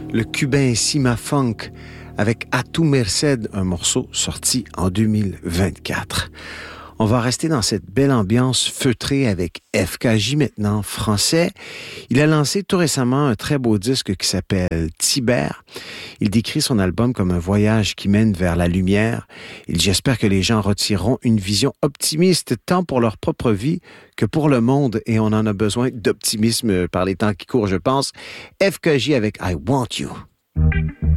le cubain Sima Funk avec A tu Merced, un morceau sorti en 2024. On va rester dans cette belle ambiance feutrée avec FKJ maintenant, français. Il a lancé tout récemment un très beau disque qui s'appelle Tibère. Il décrit son album comme un voyage qui mène vers la lumière. J'espère que les gens retireront une vision optimiste tant pour leur propre vie que pour le monde. Et on en a besoin d'optimisme par les temps qui courent, je pense. FKJ avec I Want You.